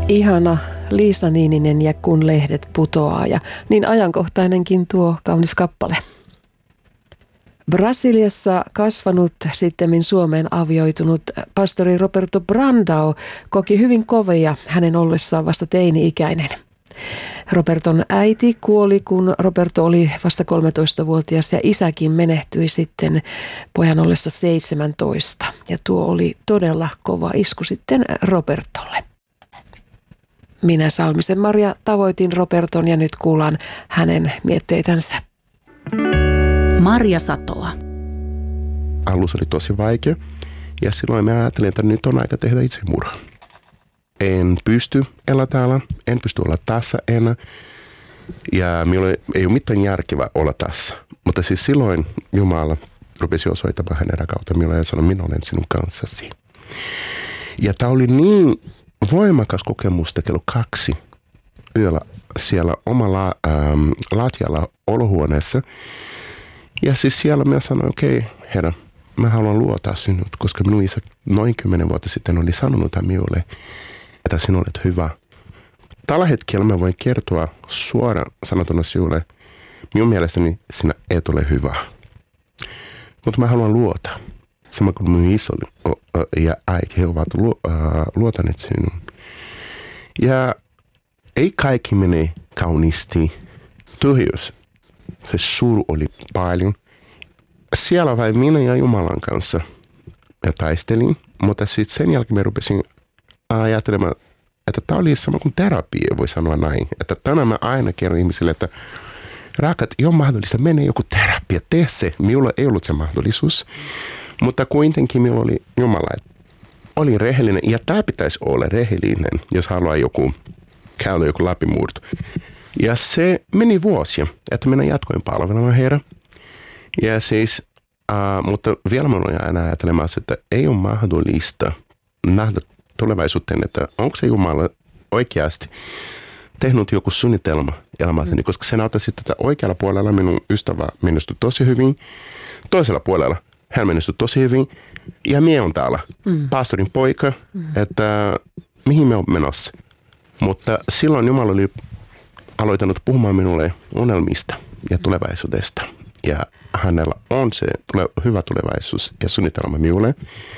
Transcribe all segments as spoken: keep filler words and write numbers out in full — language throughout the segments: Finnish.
Ihana Liisa Niininen ja Kun lehdet putoaa, ja niin ajankohtainenkin tuo kaunis kappale. Brasiliassa kasvanut, sittemmin Suomeen avioitunut pastori Roberto Brandão koki hyvin kovia hänen ollessaan vasta teini-ikäinen. Roberton äiti kuoli, kun Roberto oli vasta kolmetoistavuotias, ja isäkin menehtyi sitten pojan ollessa seitsemäntoista. Ja tuo oli todella kova isku sitten Robertolle. Minä, Salmisen Maria, tavoitin Roberton ja nyt kuullaan hänen mietteitänsä. Marja Satoa. Alussa oli tosi vaikea ja silloin mä ajattelin, että nyt on aika tehdä itsemurha. En pysty elää täällä, en pysty olla tässä enää ja minulla ei ole mitään järkevää olla tässä. Mutta siis silloin Jumala rupesi osoittamaan hänen rakkautta minulle ja sanoi, minä olen sinun kanssasi. Ja tämä oli niin voimakas kokemus kello kaksi yöllä siellä omalla ähm, latjalla olohuoneessa. Ja siis siellä minä sanoin, okei, okay, herra, mä haluan luottaa sinut, koska minun isä noin kymmenen vuotta sitten oli sanonut minulle, että sinä olet hyvä. Tällä hetkellä mä voin kertoa suoraan sanotuna sinulle, minun mielestäni sinä et ole hyvä. Mutta mä haluan luottaa. Sama kuin minun iso ja äiti, he ovat luotaneet sinun. Ja ei kaikki mene kauniisti. Tyhjyys. Se suru oli paljon. Siellä vain minä ja Jumalan kanssa ja taistelin, mutta sitten sen jälkeen mä rupesin ajattelemaan, että tämä oli sama kuin terapia, voi sanoa näin. Että tänään mä aina kerron ihmisille, että rakkaat, ei ole mahdollista, mene joku terapia, tee se. Minulla ei ollut se mahdollisuus, mutta kuitenkin minulla oli Jumala, oli rehellinen ja tämä pitäisi olla rehellinen, jos haluaa joku käydä joku läpimurto. Ja se meni vuosia, että minä jatkoin palvelemaan Herra. Ja siis, uh, mutta vielä minä olen aina ajattelemassa, että ei ole mahdollista nähdä tulevaisuuteen, että onko se Jumala oikeasti tehnyt joku suunnitelma elämässäni, koska se näyttää sitten, että oikealla puolella minun ystävä menestyi tosi hyvin, toisella puolella hän menestyi tosi hyvin, ja minä on täällä, mm. pastorin poika, mm. että mihin me on menossa. Mutta silloin Jumala oli aloittanut puhumaan minulle unelmista ja tulevaisuudesta. Ja hänellä on se tule, hyvä tulevaisuus ja suunnitelma minulle.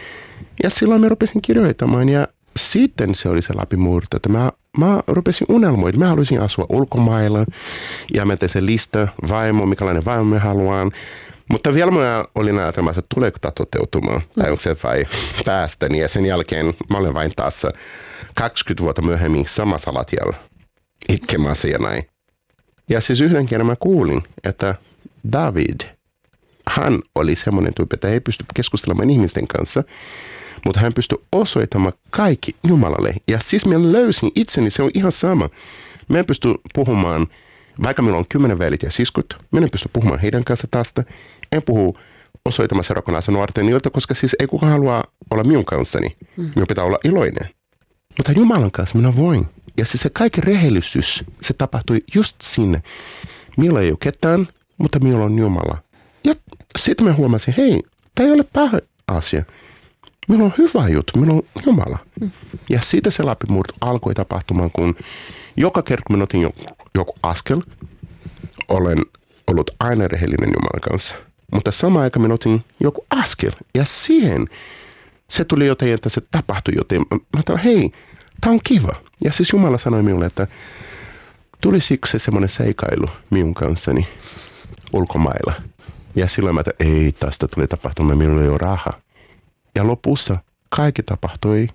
Ja silloin mä rupesin kirjoittamaan ja sitten se oli se läpimurto, että mä, mä rupesin unelmoimaan. Mä haluaisin asua ulkomailla ja mä tein se lista vaimo, mikälainen vaimo mä haluan. Mutta vielä mä olin ajatelmassa, että tuleeko tämä toteutumaan tai onko se vai päästäni. Ja sen jälkeen mä olen vain taas kaksikymmentä vuotta myöhemmin samassa latjalla itkemässä ja näin. Ja siis yhden kerran mä kuulin, että David, hän oli semmoinen tyyppi, että ei pysty keskustelemaan ihmisten kanssa, mutta hän pystyi osoittamaan kaikki Jumalalle. Ja siis minä löysin itseni, se on ihan sama. Mä en pysty puhumaan, vaikka minulla on kymmenen velit ja siskot, minä en pysty puhumaan heidän kanssa tästä. En puhu osoittamassa rakkaansa nuorten ilta, koska siis ei kukaan halua olla minun kanssani. Mm. Minun pitää olla iloinen. Mutta Jumalan kanssa minä voin. Ja siis se kaikki rehellisyys, se tapahtui just sinne. Minulla ei ole ketään, mutta minulla on Jumala. Ja sitten mä huomasin, hei, tämä ei ole paha asia. Minulla on hyvä juttu, minulla on Jumala. Mm. Ja siitä se läpimurto alkoi tapahtumaan, kun joka kerta kun minä otin joku, joku askel, olen ollut aina rehellinen Jumalan kanssa. Mutta samaan aikaan minä otin joku askel ja siihen se tuli jotain, että se tapahtui jotain. Mä ajattelin, hei, tämä on kiva. Ja siis Jumala sanoi minulle, että tulisiko se semmoinen seikailu minun kanssani ulkomailla. Ja silloin mä ajattelin, ei, tästä tuli tapahtumaan, minulla ei ole rahaa. Ja lopussa kaikki tapahtui